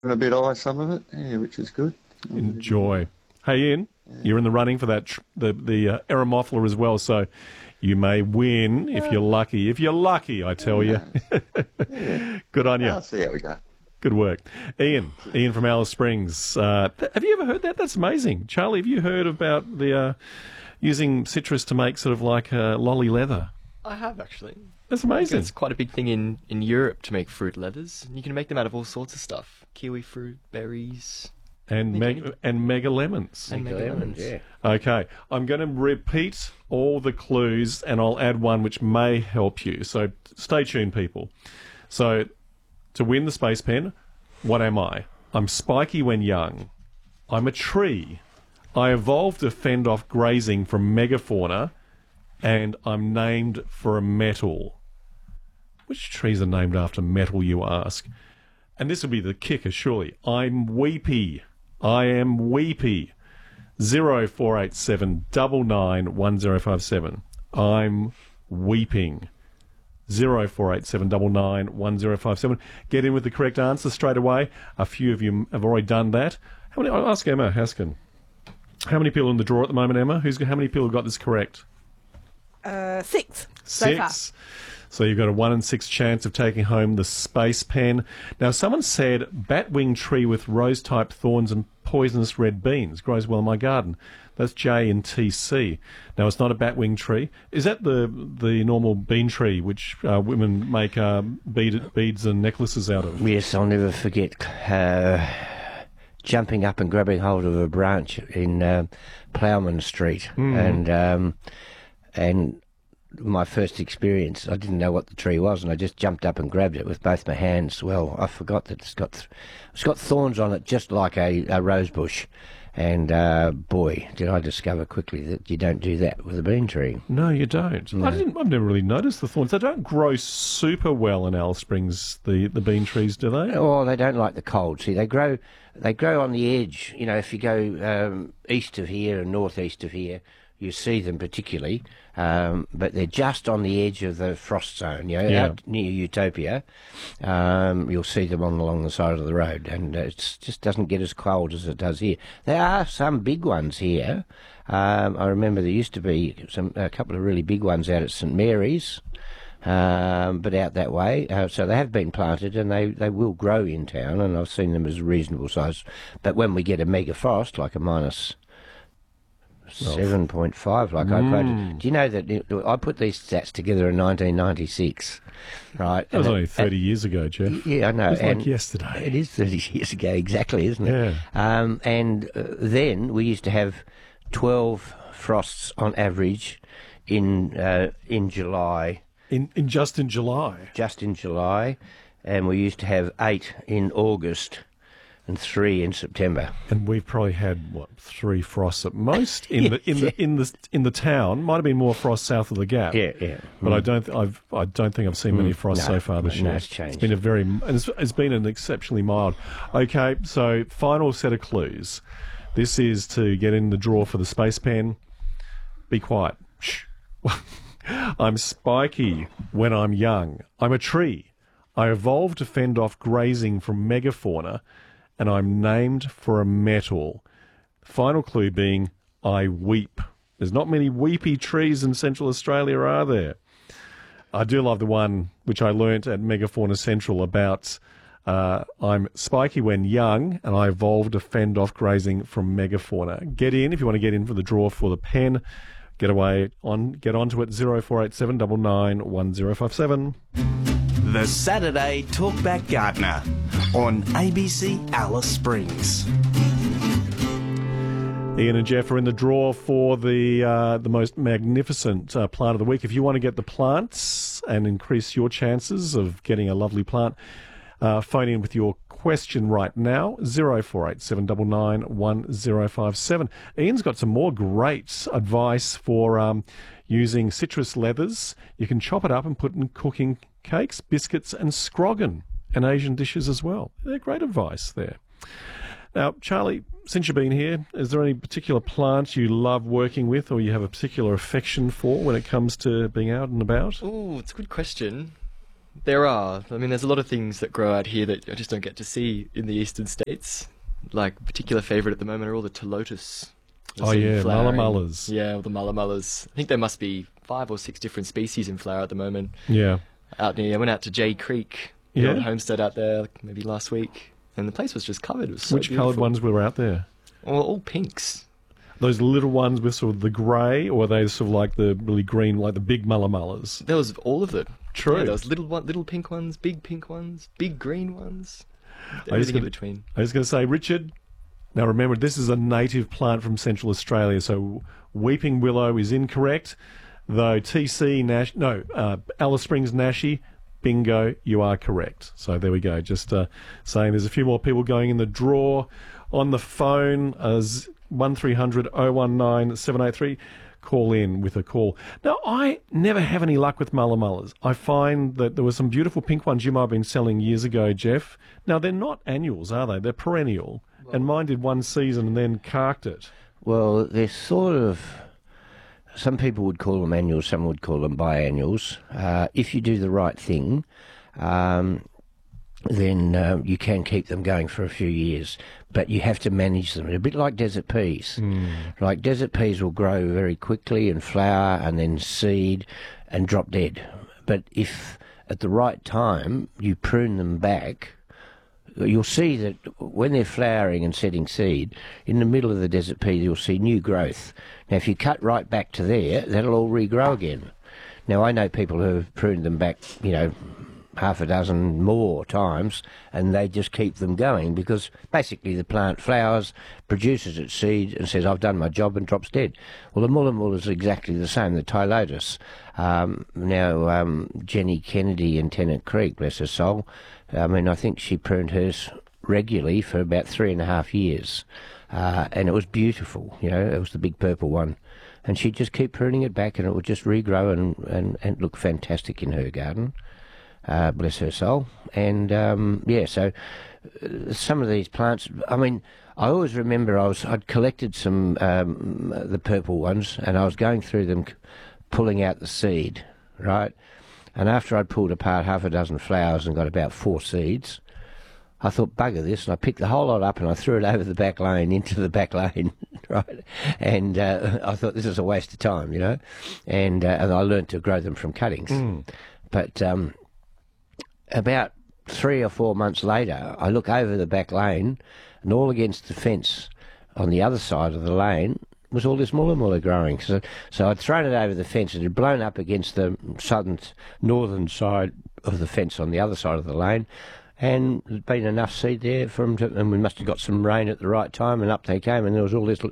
a bit eye some of it, yeah, which is good. Enjoy. Hey, Ian, you're in the running for that the Eremophila as well, so you may win if you're lucky. If you're lucky, I tell you. Good on you. I'll see how we go. Good work. Ian from Alice Springs. Have you ever heard that? That's amazing. Charlie, have you heard about the using citrus to make sort of like lolly leather? I have, actually. That's amazing. It's quite a big thing in Europe to make fruit leathers. You can make them out of all sorts of stuff. Kiwi fruit, berries... And mega lemons. And mega lemons, yeah. Okay, I'm going to repeat all the clues and I'll add one which may help you. So stay tuned, people. So to win the space pen, what am I? I'm spiky when young. I'm a tree. I evolved to fend off grazing from megafauna, and I'm named for a metal. Which trees are named after metal, you ask? And this will be the kicker, surely. I'm weepy. I am weepy. 0487 991057. I'm weeping. 0487 991057. Get in with the correct answer straight away. A few of you have already done that. I'll ask Emma Haskin. How many people in the draw at the moment, Emma? How many people have got this correct? 6 so far. So you've got a 1 in 6 chance of taking home the space pen. Now, someone said batwing tree with rose-type thorns and poisonous red beans grows well in my garden. That's J and TC. Now, it's not a batwing tree. Is that the normal bean tree which women make beads and necklaces out of? Yes, I'll never forget jumping up and grabbing hold of a branch in Ploughman Street, and my first experience, I didn't know what the tree was, and I just jumped up and grabbed it with both my hands. Well, I forgot that it's got thorns on it, just like a rose bush. And boy, did I discover quickly that you don't do that with a bean tree. No, you don't. No. I've never really noticed the thorns. They don't grow super well in Alice Springs, the bean trees, do they? Oh, they don't like the cold. See, they grow on the edge. You know, if you go east of here and northeast of here, you see them particularly, but they're just on the edge of the frost zone, out near Utopia. You'll see them along the side of the road, and it just doesn't get as cold as it does here. There are some big ones here. I remember there used to be a couple of really big ones out at St Mary's, but out that way. So they have been planted, and they will grow in town, and I've seen them as a reasonable size. But when we get a mega frost, like a minus 7.5, like I quoted. Do you know that I put these stats together in 1996, right? That was only 30 years ago, Jeff. Yeah, I know. It was like yesterday. It is 30 years ago, exactly, isn't it? Yeah. Then we used to have 12 frosts on average in July. Just in July? Just in July. And we used to have 8 in August and 3 in September. And we've probably had 3 frosts at most in the town. Might have been more frost south of the Gap. Yeah. But I don't think I've seen many frosts so far this year. It's changed. It's been an exceptionally mild. Okay, so final set of clues. This is to get in the draw for the space pen. Be quiet. Shh. I'm spiky when I'm young. I'm a tree. I evolved to fend off grazing from megafauna, and I'm named for a metal. Final clue being, I weep. There's not many weepy trees in Central Australia, are there? I do love the one which I learnt at Megafauna Central about I'm spiky when young, and I evolved to fend off grazing from megafauna. Get in if you want to get in for the draw for the pen. Get onto it, 0487 991057. The Saturday Talkback Gardener on ABC Alice Springs. Ian and Jeff are in the draw for the most magnificent plant of the week. If you want to get the plants and increase your chances of getting a lovely plant, phone in with your question right now, 0487 991057. Ian's got some more great advice for using citrus leathers. You can chop it up and put in cooking cakes, biscuits and scroggin and Asian dishes as well. They're great advice there. Now, Charlie, since you've been here, is there any particular plant you love working with or you have a particular affection for when it comes to being out and about? Oh, it's a good question. There are. I mean, there's a lot of things that grow out here that I just don't get to see in the eastern states. Like, a particular favourite at the moment are all the tolotus. Oh, yeah, mullah-mullahs. Yeah, all the mullah-mullahs. I think there must be 5 or 6 different species in flower at the moment. Yeah. Out near, I went out to Jay Creek, the Yeah. old homestead out there, like, maybe last week, and the place was just covered. It was so Which beautiful. coloured ones were out there? All pinks. Those little ones with sort of the grey, or are they sort of like the really green, like the big mullah-mullahs? There was all of them. True. Yeah, there was little pink ones, big pink ones, big green ones. I Everything in was between. I was going to say, Richard, now remember, this is a native plant from Central Australia, so weeping willow is incorrect, though Alice Springs Nashi, bingo, you are correct. So there we go. Just saying there's a few more people going in the draw on the phone as 1300 019 783. Call in with a call. Now, I never have any luck with mullah-mullahs. I find that there were some beautiful pink ones you might have been selling years ago, Jeff. Now, they're not annuals, are they? They're perennial. And mine did one season and then carked it. Well, they're sort of... Some people would call them annuals, some would call them biannuals. If you do the right thing, then you can keep them going for a few years. But you have to manage them. A bit like desert peas. Like desert peas will grow very quickly and flower and then seed and drop dead. But if at the right time you prune them back, you'll see that when they're flowering and setting seed, in the middle of the desert pea you'll see new growth. Now if you cut right back to there, that'll all regrow again. Now I know people who have pruned them back, half a dozen more times, and they just keep them going because basically the plant flowers, produces its seed and says, I've done my job, and drops dead. Well, the mullah is exactly the same, the Tylotus. Jenny Kennedy in Tennant Creek, bless her soul, I think she pruned hers regularly for about 3.5 years, and it was beautiful, it was the big purple one. And she'd just keep pruning it back and it would just regrow and look fantastic in her garden. Bless her soul. And so some of these plants, I always remember I'd collected some the purple ones, and I was going through them pulling out the seed, right? And after I'd pulled apart half a dozen flowers and got about 4 seeds, I thought, bugger this, and I picked the whole lot up and I threw it over the back lane, into the back lane, right? And I thought, this is a waste of time, and I learned to grow them from cuttings. But about 3 or 4 months later, I look over the back lane, and all against the fence on the other side of the lane was all this mullah growing. So I'd thrown it over the fence. It had blown up against the northern side of the fence on the other side of the lane, and there'd been enough seed there for them to, and we must have got some rain at the right time, and up they came, and there was all this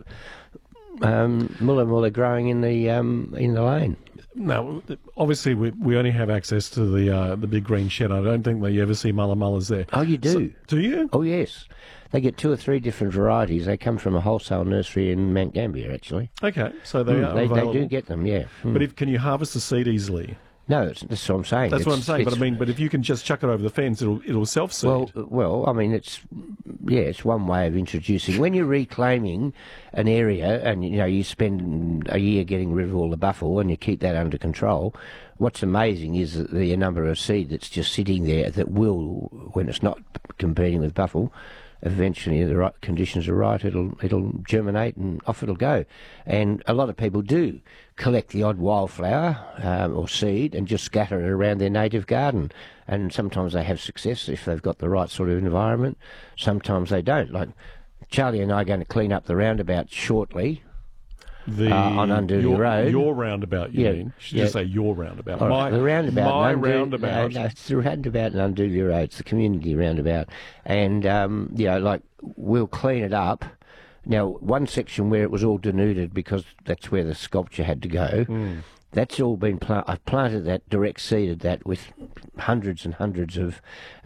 mullah growing in the lane. Now, obviously, we only have access to the big green shed. I don't think that you ever see mullah-mullahs there. Oh, you do? So, do you? Oh, yes. They get 2 or 3 different varieties. They come from a wholesale nursery in Mount Gambier, actually. Okay, so they are available. They do get them, yeah. But can you harvest the seed easily? No, that's what I'm saying. That's what I'm saying. But if you can just chuck it over the fence, it'll self-seed. Well, it's one way of introducing. When you're reclaiming an area, and you spend a year getting rid of all the buffle, and you keep that under control, what's amazing is that the number of seed that's just sitting there that will, when it's not competing with buffle, eventually the right conditions are right, it'll germinate and off it'll go. And a lot of people do collect the odd wildflower or seed and just scatter it around their native garden. And sometimes they have success if they've got the right sort of environment. Sometimes they don't. Like Charlie and I are going to clean up the roundabout shortly. On Undooley Road. Your roundabout, you mean? You should just say your roundabout. Right, the roundabout. My roundabout. No, it's the roundabout in Undooley Road. It's the community roundabout. And, we'll clean it up. Now, one section where it was all denuded because that's where the sculpture had to go, that's all been planted. I've planted that, direct seeded that with hundreds and hundreds of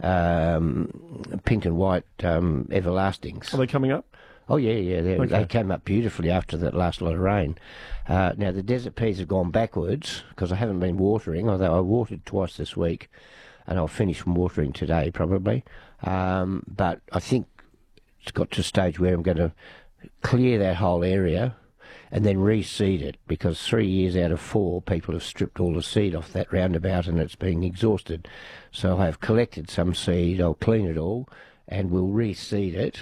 pink and white everlastings. Are they coming up? Oh, yeah. Okay. They came up beautifully after that last lot of rain. Now, the desert peas have gone backwards because I haven't been watering, although I watered twice this week, and I'll finish watering today probably. But I think it's got to a stage where I'm going to clear that whole area and then reseed it, because 3 years out of 4 people have stripped all the seed off that roundabout and it's being exhausted. So I've collected some seed, I'll clean it all, and we'll reseed it